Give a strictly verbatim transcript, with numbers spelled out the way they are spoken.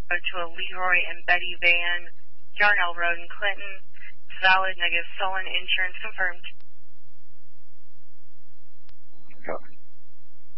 to a Leroy and Betty Van, Yarnell Road in Clinton. It's valid, negative, stolen, insurance confirmed.